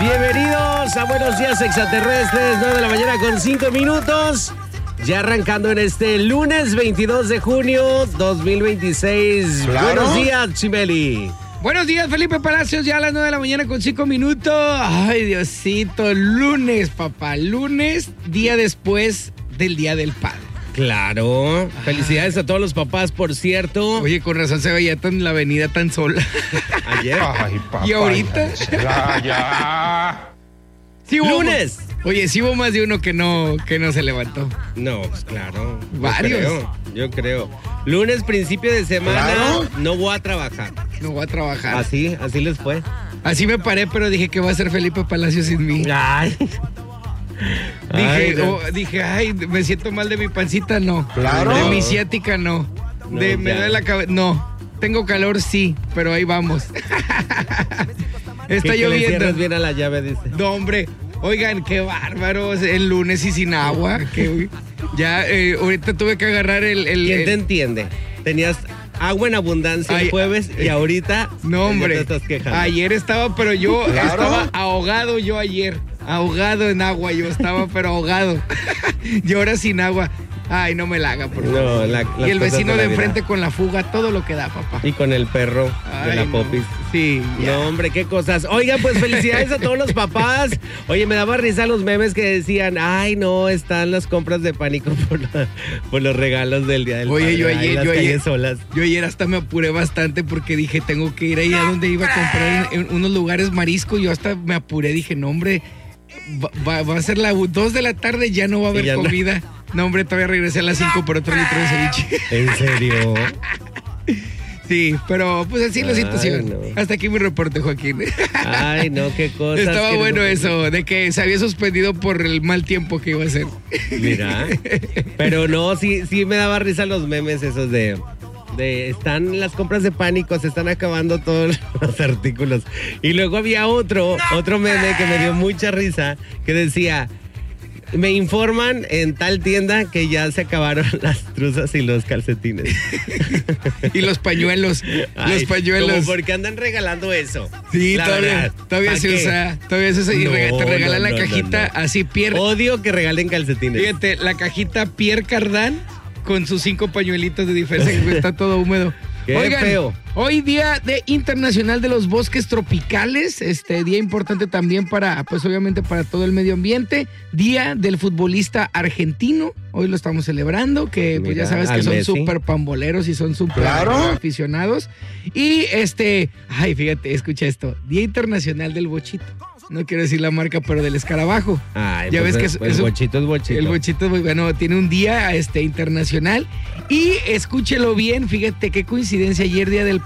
Bienvenidos a Buenos Días Extraterrestres, 9 de la mañana con 5 minutos. Ya arrancando en este lunes 22 de junio 2026. Claro. Buenos días, Chimeli. Buenos días, Felipe Palacios, ya a las 9 de la mañana con 5 minutos. Ay, Diosito, lunes, papá, lunes, día después del Día del Padre. Claro, felicidades a todos los papás, por cierto. Oye, con razón se veía la avenida tan sola. Ayer. Ay, papá. ¿Y ahorita? Ya. Sí hubo, Lunes. Oye, sí hubo más de uno que no se levantó. No, pues claro. Varios. Yo creo. Lunes, principio de semana, Claro. no voy a trabajar. No voy a trabajar. Así les fue. Así me paré, pero dije que va a ser Felipe Palacios sin mí. Ay. Dije, ay, me siento mal de mi pancita, no. Claro. De mi ciática, no. No, Me ya. duele la cabeza, no. Tengo calor, sí, pero ahí vamos. Está Que le lloviendo. cierres bien a la llave, dice. No, hombre. Oigan, qué bárbaros. El lunes y sin agua. Ya, ahorita tuve que agarrar ¿Quién te entiende? Tenías agua en abundancia el Ay, jueves y ahorita No, hombre. ya te estás quejando. Ayer estaba, pero yo Claro. estaba ahogado yo ayer. Ahogado en agua, yo estaba, pero ahogado. Y ahora sin agua. Ay, no me la haga, por favor. No, las Y el cosas vecino de la de vida. enfrente con la fuga, todo lo que da, papá. Y con el perro de Ay, la no. Popis. Sí, ya. No, hombre, qué cosas. Oiga, pues felicidades a todos los papás. Oye, me daba risa los memes que decían, ay, no, están las compras de pánico por los regalos del Día del Oye, Padre. yo Ay, ayer- las yo calles ayer- solas. Yo ayer hasta me apuré bastante porque dije, tengo que ir ahí a donde iba a comprar en unos lugares marisco. Yo hasta me apuré, dije, no, hombre, va a ser las 2 de la tarde, ya no va a Y haber ya no. comida. No, hombre, todavía regresé a las 5 por otro litro de ceviche. ¿En serio? Sí, pero pues así es la Ay, situación. no. Hasta aquí mi reporte, Joaquín. Ay, no, qué cosas. Estaba que bueno no- eso, de que se había suspendido por el mal tiempo que iba a ser. Mira. Pero no, sí me daba risa los memes esos de están las compras de pánico, se están acabando todos los artículos. Y luego había otro meme que me dio mucha risa que decía, me informan en tal tienda que ya se acabaron las truzas y los calcetines. Y los pañuelos, Ay, los pañuelos. como porque andan regalando eso. Sí, La todavía verdad. se ¿Pa' qué? usa. Todavía se usa. Y No, te regalan no, la no, cajita no. así, Pierre. Odio que regalen calcetines. Fíjate, la cajita Pierre Cardin con sus 5 pañuelitos de diferencia que está todo húmedo. Qué feo. Hoy día internacional de los bosques tropicales, día importante también para, pues obviamente para todo el medio ambiente, día del futbolista argentino, hoy lo estamos celebrando, que pues Mira, ya sabes que al son Messi. súper pamboleros y son súper Claro. aficionados. Y ay, fíjate, escucha esto, día internacional del bochito. No quiero decir la marca, pero del escarabajo. Ay, Ya pues, ves que pues, es un- bochito es bochito. El bochito es muy bueno, tiene un día internacional y escúchelo bien, fíjate qué coincidencia, ayer día del